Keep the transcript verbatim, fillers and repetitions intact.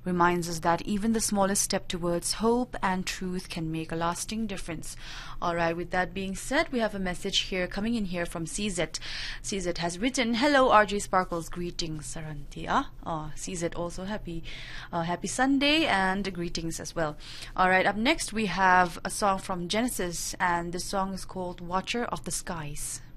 reminds us that even the smallest step towards hope and truth can make a lasting difference. All right, with that being said, we have a message here coming in here from C Z. C Z has written, "Hello, R J Sparkles. Greetings, Sarantia." Oh, C Z also happy, uh, happy Sunday and greetings as well. All right, up next we have a song from Genesis, and the song is called "Watcher of the Skies."